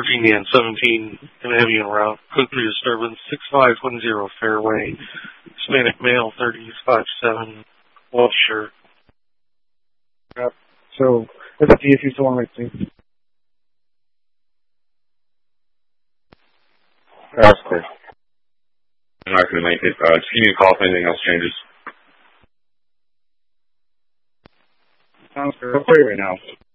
Virginia and 17 in a heavy en route. Code 3 disturbance, 6510 fairway. Hispanic male, 35'7", white shirt. Yep. So, it's up to you if you still want to make things. That's clear. I'm not going to make it. Just give me a call if anything else changes. Sounds good. I'll clear right now.